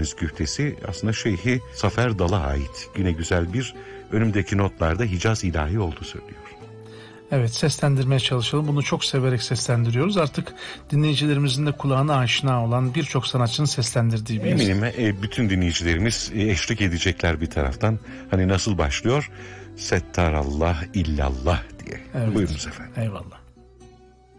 dinlediğiniz güftesi aslında Şeyhi Zafer Dal'a ait. Yine güzel bir, önümdeki notlarda Hicaz ilahi oldu söylüyor. Evet, seslendirmeye çalışalım. Bunu çok severek seslendiriyoruz. Artık dinleyicilerimizin de kulağına aşina olan birçok sanatçının seslendirdiği bir eminim bütün dinleyicilerimiz eşlik edecekler bir taraftan. Hani nasıl başlıyor? Settarallah illallah diye. Evet. Buyurunuz efendim. Eyvallah.